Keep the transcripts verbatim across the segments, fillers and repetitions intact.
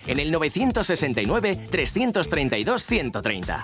en el novecientos sesenta y nueve, trescientos treinta y dos, ciento treinta.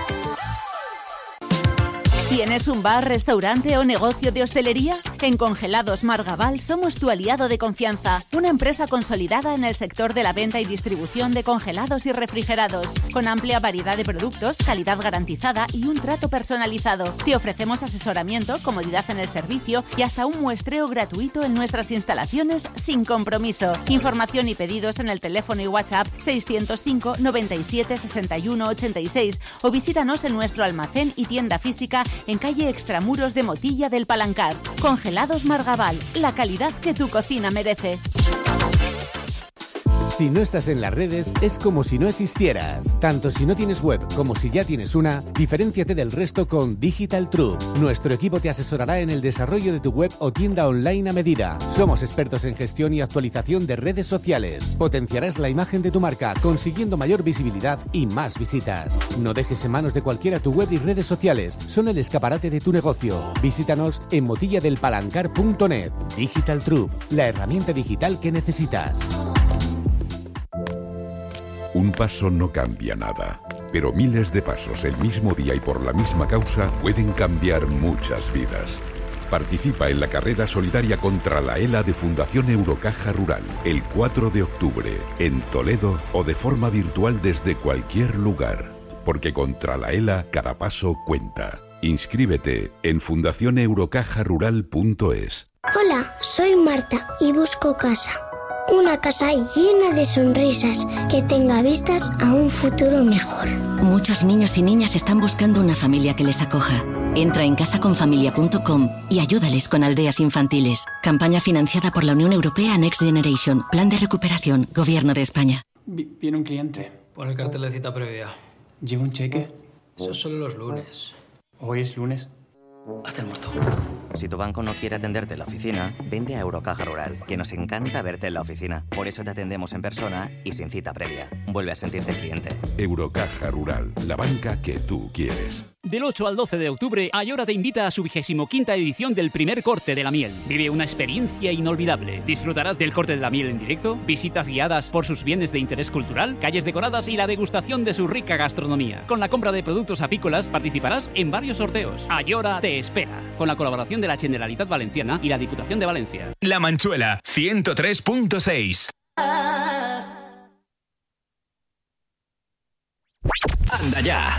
¿Tienes un bar, restaurante o negocio de hostelería? En Congelados Margabal somos tu aliado de confianza, una empresa consolidada en el sector de la venta y distribución de congelados y refrigerados, con amplia variedad de productos, calidad garantizada y un trato personalizado. Te ofrecemos asesoramiento, comodidad en el servicio y hasta un muestreo gratuito en nuestras instalaciones sin compromiso. Información y pedidos en el teléfono y WhatsApp seiscientos cinco, noventa y siete, sesenta y uno, ochenta y seis o visítanos en nuestro almacén y tienda física en calle Extramuros de Motilla del Palancar. Congelados Margabal, la calidad que tu cocina merece. Si no estás en las redes, es como si no existieras. Tanto si no tienes web como si ya tienes una, diferénciate del resto con Digital Truth. Nuestro equipo te asesorará en el desarrollo de tu web o tienda online a medida. Somos expertos en gestión y actualización de redes sociales. Potenciarás la imagen de tu marca, consiguiendo mayor visibilidad y más visitas. No dejes en manos de cualquiera tu web y redes sociales. Son el escaparate de tu negocio. Visítanos en motilladelpalancar punto net. Digital Truth, la herramienta digital que necesitas. Un paso no cambia nada, pero miles de pasos el mismo día y por la misma causa pueden cambiar muchas vidas. Participa en la carrera solidaria contra la ELA de Fundación Eurocaja Rural el cuatro de octubre en Toledo o de forma virtual desde cualquier lugar. Porque contra la ELA cada paso cuenta. Inscríbete en fundación eurocaja rural punto es. Hola, soy Marta y busco casa. Una casa llena de sonrisas que tenga vistas a un futuro mejor. Muchos niños y niñas están buscando una familia que les acoja. Entra en casa con familia punto com y ayúdales con aldeas infantiles. Campaña financiada por la Unión Europea Next Generation. Plan de recuperación. Gobierno de España. Viene un cliente. Pon el cartel de cita previa. ¿Llega un cheque? Eso son los lunes. Hoy es lunes. Haz el muerto. Si tu banco no quiere atenderte en la oficina, vente a Eurocaja Rural, que nos encanta verte en la oficina. Por eso te atendemos en persona y sin cita previa. Vuelve a sentirte cliente. Eurocaja Rural, la banca que tú quieres. Del ocho al doce de octubre, Ayora te invita a su vigésimo quinta edición del primer corte de la miel. Vive una experiencia inolvidable. Disfrutarás del corte de la miel en directo, visitas guiadas por sus bienes de interés cultural, calles decoradas y la degustación de su rica gastronomía. Con la compra de productos apícolas participarás en varios sorteos. Ayora te espera, con la colaboración de la Generalitat Valenciana y la Diputación de Valencia. La Manchuela, ciento tres punto seis. Anda ya,